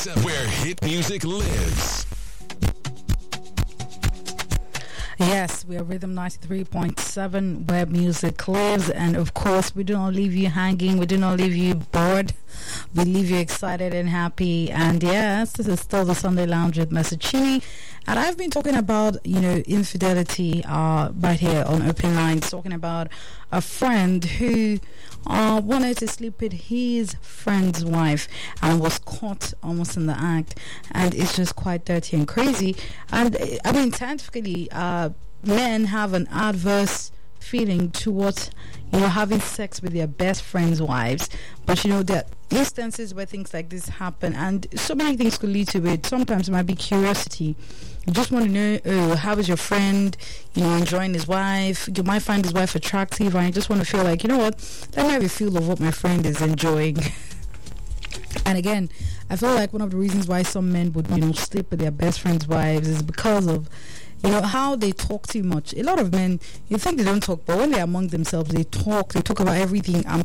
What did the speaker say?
Where hit music lives. Yes, we are Rhythm 93.7 where music lives, and of course we do not leave you hanging, we do not leave you bored, we leave you excited and happy. And yes, this is still the Sunday Lounge with Masachini, and I've been talking about, infidelity right here on Open Lines, talking about a friend who wanted to sleep with his friend's wife and was caught almost in the act, and it's just quite dirty and crazy. And I mean, scientifically, men have an adverse feeling towards having sex with their best friends' wives, but there are instances where things like this happen, and so many things could lead to it. Sometimes it might be curiosity. You just want to know, how is your friend enjoying his wife. You might find his wife attractive, and you just want to feel like, let me have a feel of what my friend is enjoying. And again, I feel like one of the reasons why some men would sleep with their best friends' wives is because of how they talk too much. A lot of men, you think they don't talk, but when they're among themselves, they talk about everything. I'm